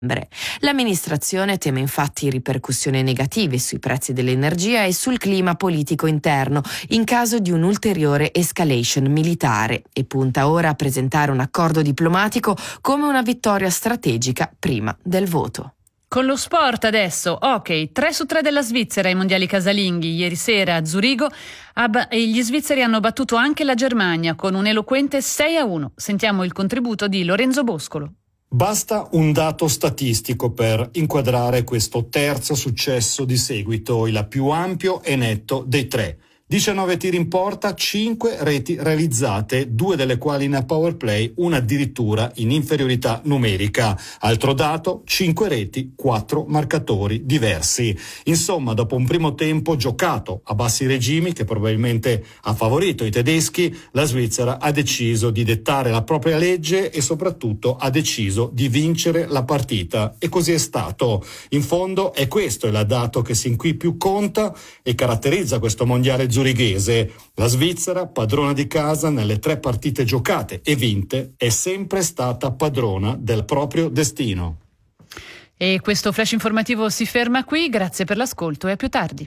L'amministrazione teme infatti ripercussioni negative sui prezzi dell'energia e sul clima politico interno in caso di un'ulteriore escalation militare e punta ora a presentare un accordo diplomatico come una vittoria strategica prima del voto. Con lo sport adesso, ok, 3-3 della Svizzera ai mondiali casalinghi. Ieri sera a Zurigo gli svizzeri hanno battuto anche la Germania con un eloquente 6-1. Sentiamo il contributo di Lorenzo Boscolo. Basta un dato statistico per inquadrare questo terzo successo di seguito, il più ampio e netto dei tre. 19 tiri in porta, 5 reti realizzate, 2 delle quali in power play, una addirittura in inferiorità numerica. Altro dato, 5 reti, 4 marcatori diversi. Insomma, dopo un primo tempo giocato a bassi regimi, che probabilmente ha favorito i tedeschi, la Svizzera ha deciso di dettare la propria legge e soprattutto ha deciso di vincere la partita. E così è stato. In fondo è questo il dato che sin qui più conta e caratterizza questo mondiale zurighese. La Svizzera, padrona di casa nelle 3 partite giocate e vinte, è sempre stata padrona del proprio destino. E questo flash informativo si ferma qui, grazie per l'ascolto e a più tardi.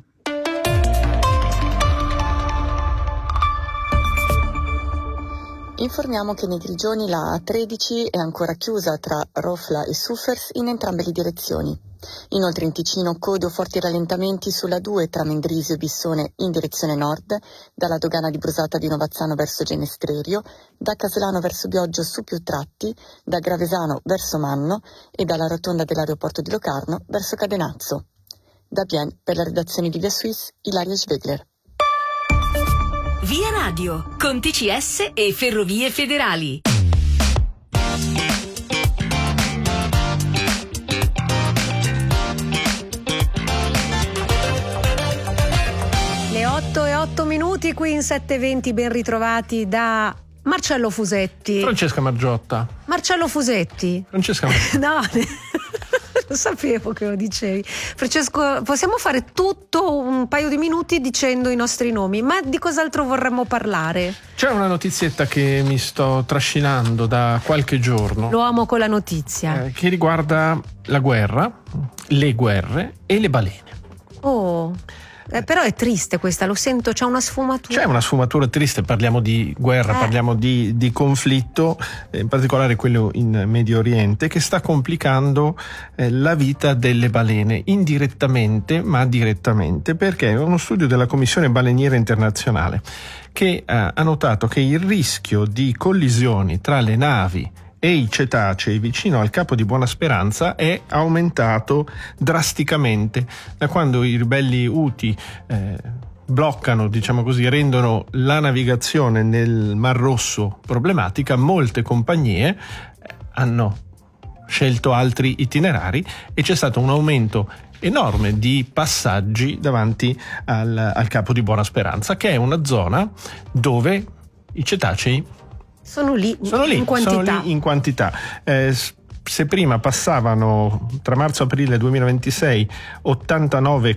Informiamo che nei Grigioni la A13 è ancora chiusa tra Rofla e Suffers in entrambe le direzioni. Inoltre in Ticino code o forti rallentamenti sulla 2 tra Mendrisio e Bissone in direzione nord, dalla dogana di Brusata di Novazzano verso Genestrerio, da Casolano verso Bioggio su più tratti, da Gravesano verso Manno e dalla rotonda dell'aeroporto di Locarno verso Cadenazzo. Da Bien, per la redazione di Via Suisse, Ilaria Schwegler. Via Radio, con TCS e Ferrovie Federali. Le 8:08 qui in 7:20, ben ritrovati da Marcello Fusetti. Francesca Margiotta. Marcello Fusetti. Francesca Margiotta. No, lo sapevo che lo dicevi. Francesco, possiamo fare tutto un paio di minuti dicendo i nostri nomi, ma di cos'altro vorremmo parlare? C'è una notizietta che mi sto trascinando da qualche giorno. L'uomo con la notizia. Che riguarda la guerra, le guerre e le balene. Oh, però è triste questa, lo sento, c'è una sfumatura. C'è una sfumatura triste, parliamo di guerra, parliamo di conflitto, in particolare quello in Medio Oriente, che sta complicando la vita delle balene, indirettamente ma direttamente, perché è uno studio della Commissione Baleniera Internazionale che ha notato che il rischio di collisioni tra le navi e i cetacei vicino al Capo di Buona Speranza è aumentato drasticamente da quando i ribelli Houthi bloccano, diciamo così, rendono la navigazione nel Mar Rosso problematica. Molte compagnie hanno scelto altri itinerari e c'è stato un aumento enorme di passaggi davanti al Capo di Buona Speranza, che è una zona dove i cetacei sono lì in quantità. Se prima passavano tra marzo e aprile 2026 89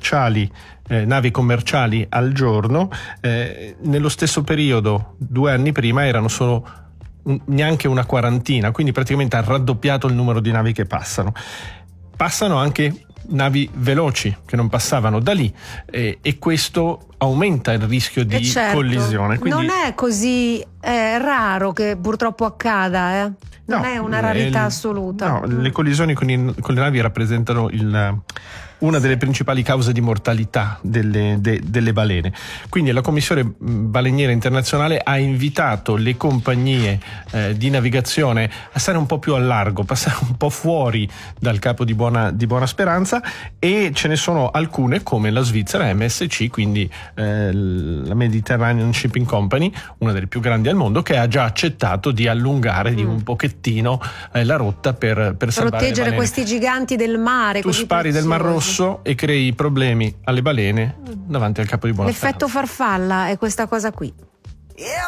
navi commerciali al giorno, nello stesso periodo 2 anni prima erano solo neanche una quarantina, quindi praticamente ha raddoppiato il numero di navi che passano. Passano anche navi veloci che non passavano da lì e questo aumenta il rischio di collisione. Quindi non è così raro che purtroppo accada, non è una rarità assoluta. No, le collisioni con le navi rappresentano una delle principali cause di mortalità delle balene. Quindi la Commissione Baleniera Internazionale ha invitato le compagnie di navigazione a stare un po' più al largo, passare un po' fuori dal Capo di Buona Speranza, e ce ne sono alcune come la Svizzera MSC, quindi la Mediterranean Shipping Company, una delle più grandi al mondo, che ha già accettato di allungare di un pochettino la rotta per proteggere questi giganti del mare. Tu spari del Mar Rosso e crei problemi alle balene davanti al Capo di Buona Speranza. L'effetto farfalla è questa cosa qui.